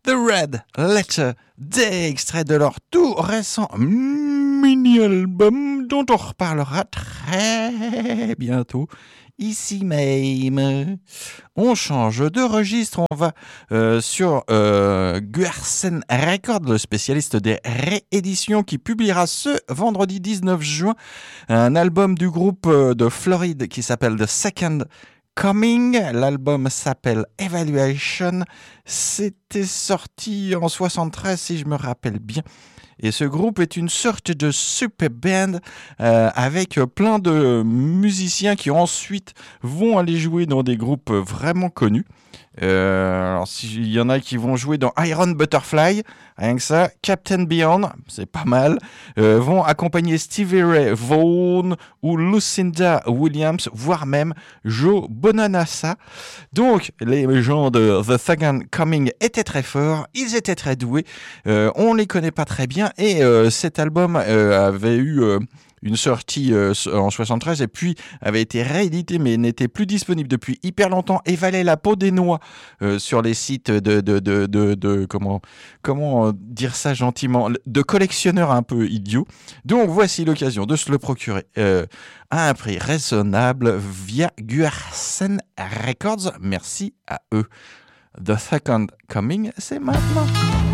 The Red Letter Day, extrait de leur tout récent mini-album dont on reparlera très bientôt. Ici même, on change de registre, on va sur Guersen Records, le spécialiste des rééditions, qui publiera ce vendredi 19 juin un album du groupe de Floride qui s'appelle The Second Coming. L'album s'appelle Evaluation. C'était sorti en 73 si je me rappelle bien. Et ce groupe est une sorte de super band avec plein de musiciens qui ensuite vont aller jouer dans des groupes vraiment connus. Alors s'il y en a qui vont jouer dans Iron Butterfly, rien que ça, Captain Beyond, c'est pas mal, vont accompagner Stevie Ray Vaughan ou Lucinda Williams, voire même Joe Bonamassa. Donc les gens de The Second Coming étaient très forts, ils étaient très doués, on les connaît pas très bien et cet album avait eu une sortie en 73 et puis avait été réédité mais n'était plus disponible depuis hyper longtemps et valait la peau des noix sur les sites de comment dire ça gentiment, de collectionneurs un peu idiots. Donc voici l'occasion de se le procurer à un prix raisonnable via Guersen Records. Merci à eux. The Second Coming, c'est maintenant.